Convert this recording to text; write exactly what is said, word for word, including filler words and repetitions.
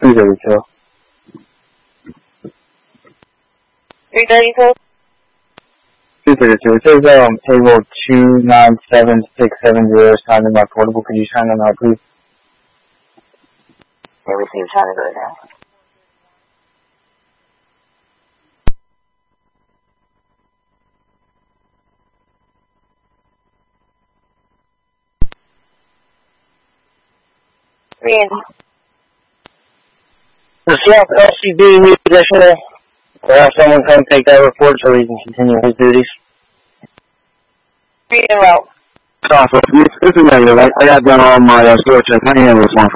three thirty-two. three thirty-two? three thirty-two. It says um, table two nine seven six seven zero is signed in my portable. Could you sign them out, please? Let me see. I'm trying to go now. Randy. The South L C D needs additional. We'll have someone come take that report so he can continue his duties. Read and route. This is negative. I got done all my uh, store checks. My hand was one.